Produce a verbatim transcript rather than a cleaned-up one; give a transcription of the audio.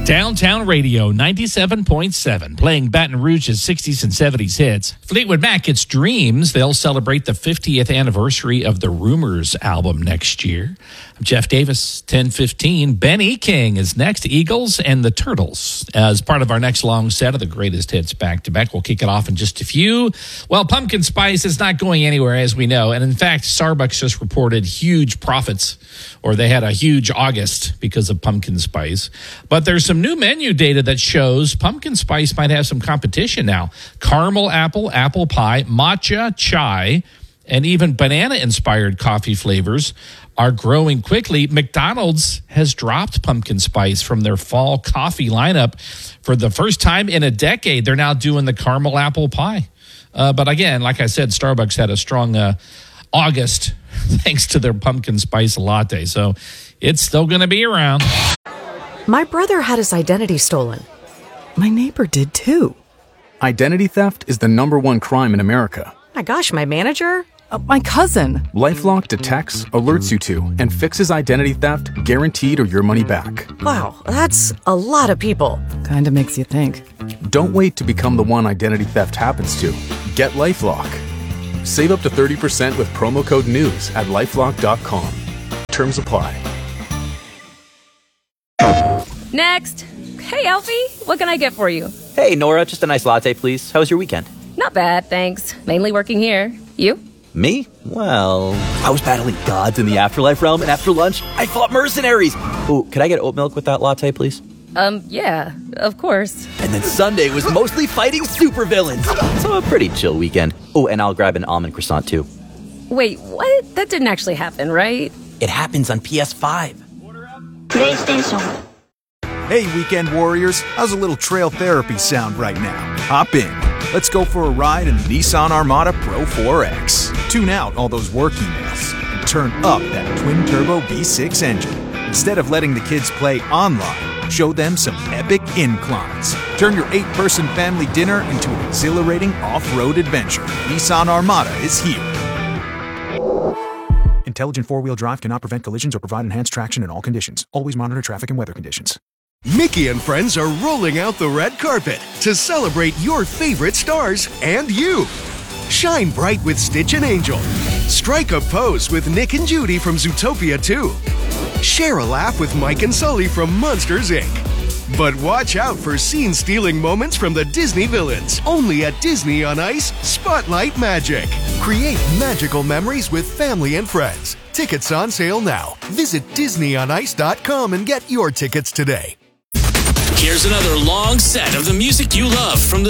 Downtown Radio ninety-seven point seven, playing Baton Rouge's sixties and seventies hits. Fleetwood Mac, it's Dreams. They'll celebrate the fiftieth anniversary of the Rumors album next year. I'm Jeff Davis, ten fifteen. Ben E. King is next. Eagles and the Turtles as part of our next long set of the greatest hits back-to-back. We'll kick it off in just a few. Well, pumpkin spice is not going anywhere, as we know. And in fact, Starbucks just reported huge profits, or they had a huge August because of pumpkin spice. But there's some new menu data that shows pumpkin spice might have some competition now. Caramel apple, apple pie, matcha, chai, and even banana-inspired coffee flavors are growing quickly. McDonald's has dropped pumpkin spice from their fall coffee lineup for the first time in a decade. They're now doing the caramel apple pie. Uh, but again, like I said, Starbucks had a strong uh, August thanks to their pumpkin spice latte. So it's still going to be around. My brother had his identity stolen. My neighbor did too. Identity theft is the number one crime in America. My gosh, my manager? Uh, my cousin. LifeLock detects, alerts you to, and fixes identity theft guaranteed or your money back. Wow, that's a lot of people. Kinda makes you think. Don't wait to become the one identity theft happens to. Get LifeLock. Save up to thirty percent with promo code NEWS at lifelock dot com. Terms apply. Next. Hey, Alfie, what can I get for you? Hey, Nora, just a nice latte, please. How was your weekend? Not bad, thanks. Mainly working here. You? Me? Well, I was battling gods in the afterlife realm, and after lunch, I fought mercenaries. Ooh, could I get oat milk with that latte, please? Um, yeah, of course. And then Sunday was mostly fighting supervillains. So a pretty chill weekend. Oh, and I'll grab an almond croissant, too. Wait, what? That didn't actually happen, right? It happens on P S five. PlayStation. Hey, weekend warriors, how's a little trail therapy sound right now? Hop in. Let's go for a ride in the Nissan Armada Pro four X. Tune out all those work emails and turn up that twin-turbo V six engine. Instead of letting the kids play online, show them some epic inclines. Turn your eight-person family dinner into an exhilarating off-road adventure. Nissan Armada is here. Intelligent four-wheel drive cannot prevent collisions or provide enhanced traction in all conditions. Always monitor traffic and weather conditions. Mickey and friends are rolling out the red carpet to celebrate your favorite stars and you. Shine bright with Stitch and Angel. Strike a pose with Nick and Judy from Zootopia two. Share a laugh with Mike and Sully from Monsters, Incorporated. But watch out for scene-stealing moments from the Disney villains. Only at Disney on Ice Spotlight Magic. Create magical memories with family and friends. Tickets on sale now. Visit disney on ice dot com and get your tickets today. Here's another long set of the music you love from the